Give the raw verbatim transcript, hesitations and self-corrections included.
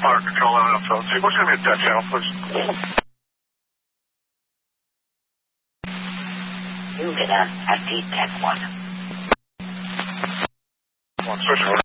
Fire control on L T. What's going to be at that channel, please? Unit at deep tech one. One, switch over.